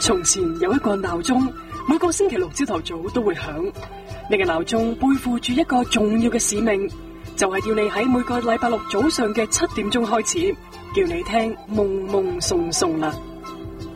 從前有一個鬧鐘，每個星期六朝頭早都會響。你嘅鬧鐘背負住一個重要嘅使命，就係要你喺每個禮拜六早上嘅7點鐘開始，叫你聽夢夢送送啦。